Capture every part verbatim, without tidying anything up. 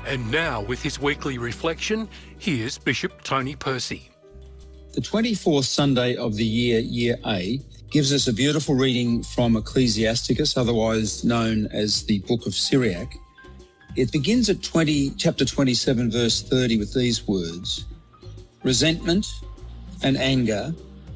And now, with his weekly reflection, here's Bishop Tony Percy. The twenty-fourth Sunday of the year, Year A, gives us a beautiful reading from Ecclesiasticus, otherwise known as the Book of Syriac. It begins at twenty, chapter twenty-seven, verse thirty, with these words: "Resentment and anger,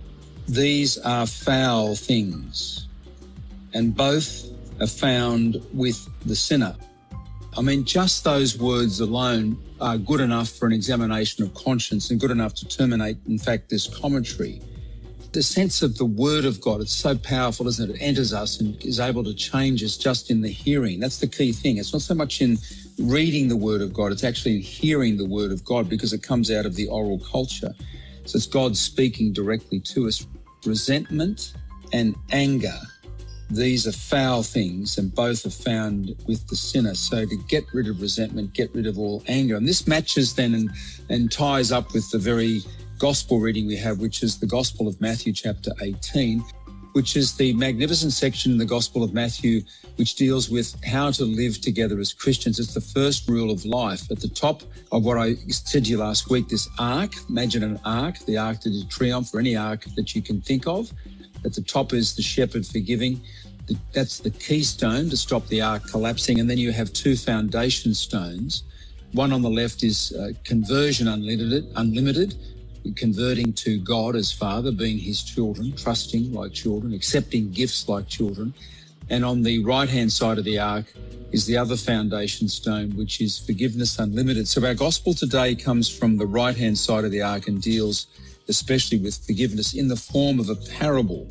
these are foul things, and both are found with the sinner." I mean, just those words alone are good enough for an examination of conscience and good enough to terminate, in fact, this commentary. The sense of the Word of God, it's so powerful, isn't it? It enters us and is able to change us just in the hearing. That's the key thing. It's not so much in reading the Word of God, it's actually in hearing the Word of God, because it comes out of the oral culture. So it's God speaking directly to us. Resentment and anger, these are foul things, and both are found with the sinner. So to get rid of resentment, get rid of all anger. And this matches then and, and ties up with the very gospel reading we have, which is the Gospel of Matthew chapter eighteen, which is the magnificent section in the Gospel of Matthew, which deals with how to live together as Christians. It's the first rule of life. At the top of what I said to you last week, this ark, imagine an ark, the Arc de Triomphe, or any ark that you can think of. At the top is the shepherd forgiving. That's the keystone to stop the ark collapsing. And then you have two foundation stones. One on the left is uh, conversion unlimited, unlimited, converting to God as Father, being his children, trusting like children, accepting gifts like children. And on the right-hand side of the ark is the other foundation stone, which is forgiveness unlimited. So our gospel today comes from the right-hand side of the ark and deals especially with forgiveness in the form of a parable.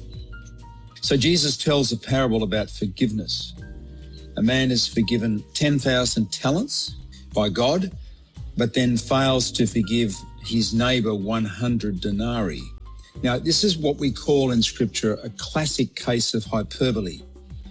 So Jesus tells a parable about forgiveness. A man is forgiven ten thousand talents by God, but then fails to forgive his neighbour one hundred denarii. Now, this is what we call in Scripture a classic case of hyperbole.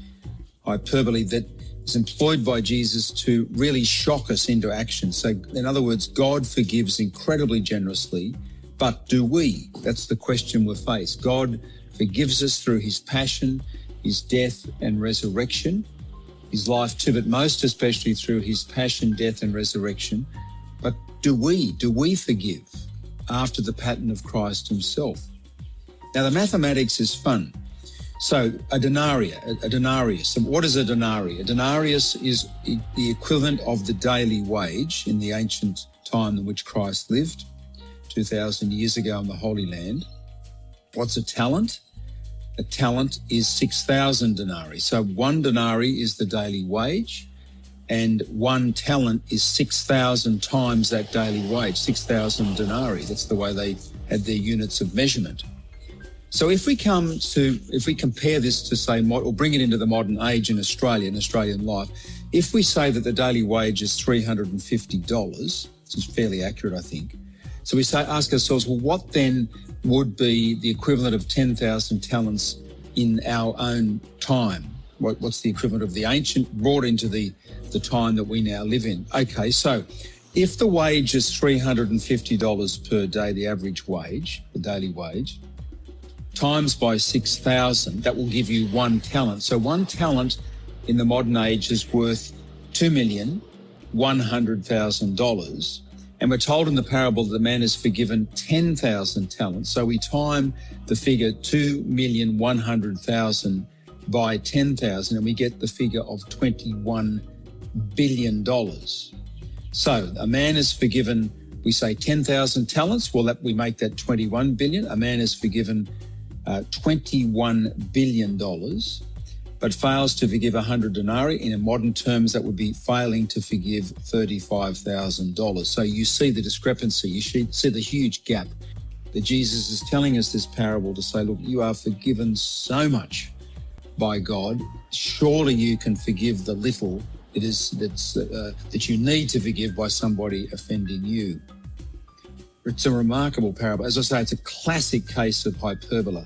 Hyperbole that is employed by Jesus to really shock us into action. So, in other words, God forgives incredibly generously, but do we? That's the question we're faced. God forgives us through his passion, his death and resurrection, his life too, but most especially through his passion, death and resurrection. But do we? Do we forgive after the pattern of Christ himself? Now, the mathematics is fun. So a denarius, a denarius. So what is a denarius? A denarius is the equivalent of the daily wage in the ancient time in which Christ lived, two thousand years ago in the Holy Land. What's a talent? A talent is six thousand denarii. So one denarii is the daily wage, and one talent is six thousand times that daily wage, six thousand denarii. That's the way they had their units of measurement. So if we come to, if we compare this to say, or bring it into the modern age in Australia, in Australian life, if we say that the daily wage is three hundred fifty dollars, which is fairly accurate, I think. So we say, ask ourselves, well, what then would be the equivalent of ten thousand talents in our own time? What, what's the equivalent of the ancient brought into the, the time that we now live in? Okay, so if the wage is three hundred fifty dollars per day, the average wage, the daily wage, times by six thousand, that will give you one talent. So one talent in the modern age is worth two million one hundred thousand dollars. And we're told in the parable that the man is forgiven ten thousand talents. So we time the figure two million one hundred thousand by ten thousand, and we get the figure of twenty-one billion dollars. So a man is forgiven, we say ten thousand talents. Well, that we make that twenty-one billion. A man is forgiven uh, twenty-one billion dollars, but fails to forgive one hundred denarii. In modern terms, that would be failing to forgive thirty-five thousand dollars. So you see the discrepancy, you see the huge gap that Jesus is telling us this parable to say, look, you are forgiven so much by God. Surely you can forgive the little it is that's, uh, that you need to forgive by somebody offending you. It's a remarkable parable. As I say, it's a classic case of hyperbole.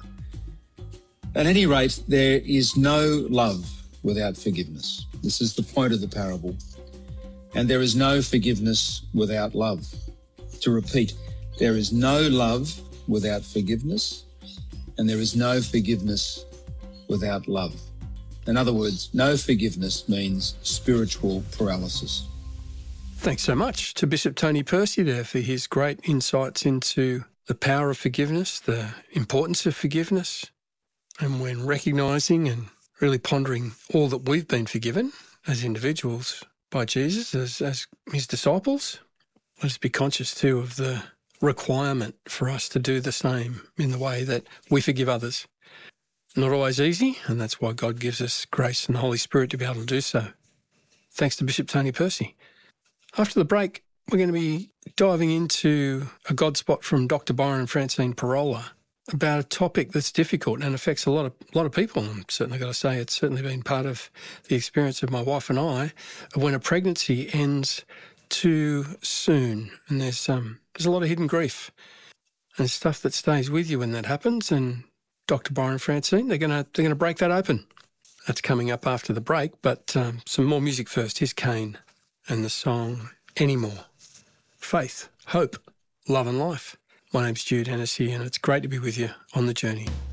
At any rate, there is no love without forgiveness. This is the point of the parable. And there is no forgiveness without love. To repeat, there is no love without forgiveness, and there is no forgiveness without love. In other words, no forgiveness means spiritual paralysis. Thanks so much to Bishop Tony Percy there for his great insights into the power of forgiveness, the importance of forgiveness, and when recognising and really pondering all that we've been forgiven as individuals by Jesus, as, as his disciples, let us be conscious too of the requirement for us to do the same in the way that we forgive others. Not always easy, and that's why God gives us grace and the Holy Spirit to be able to do so. Thanks to Bishop Tony Percy. After the break, we're going to be diving into a God spot from Doctor Byron Francine Parola about a topic that's difficult and affects a lot of a lot of people. I'm certainly got to say it's certainly been part of the experience of my wife and I when a pregnancy ends too soon, and there's um there's a lot of hidden grief and stuff that stays with you when that happens. And Doctor Byron Francine, they're gonna they're gonna break that open. That's coming up after the break, but um, some more music first. Here's Kane and the song Anymore. Faith, hope, love and life. My name's Jude Hennessy, and it's great to be with you on the journey.